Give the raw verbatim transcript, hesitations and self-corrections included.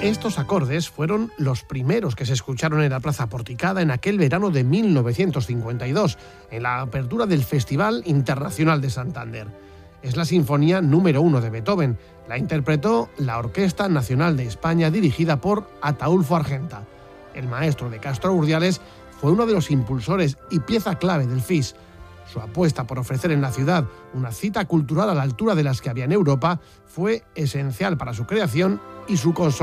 Estos acordes fueron los primeros que se escucharon en la Plaza Porticada en aquel verano de mil novecientos cincuenta y dos, en la apertura del Festival Internacional de Santander. Es la sinfonía número uno de Beethoven. La interpretó la Orquesta Nacional de España, dirigida por Ataúlfo Argenta. El maestro de Castro Urdiales fue uno de los impulsores y pieza clave del F I S. Su apuesta por ofrecer en la ciudad una cita cultural a la altura de las que había en Europa fue esencial para su creación y su consolidación.